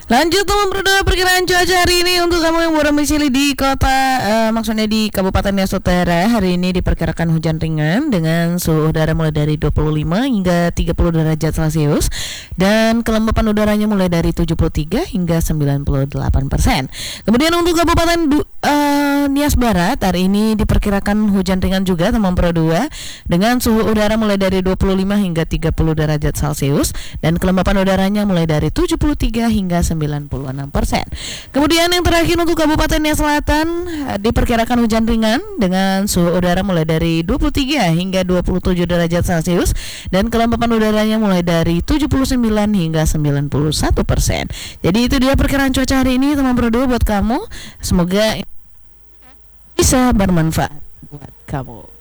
Lanjut teman berdua, perkiraan cuaca hari ini untuk kamu yang berdomisili di kota, maksudnya di Kabupaten Nias Utara. Hari ini diperkirakan hujan ringan dengan suhu udara mulai dari 25 hingga 30 derajat Celcius dan kelembapan udaranya mulai dari 73 hingga 98%. Kemudian untuk Kabupaten Nias Barat hari ini diperkirakan hujan ringan juga teman berdua dengan suhu udara mulai dari 25 hingga 30 derajat Celcius dan kelembapan udaranya mulai dari 73 hingga 96%. Kemudian yang terakhir untuk Kabupaten Nias Selatan diperkirakan hujan ringan dengan suhu udara mulai dari 23 hingga 27 derajat Celcius dan kelembapan udaranya mulai dari 79 hingga 91%. Jadi itu dia perkiraan cuaca hari ini teman berdua buat kamu. Semoga bisa bermanfaat buat kamu.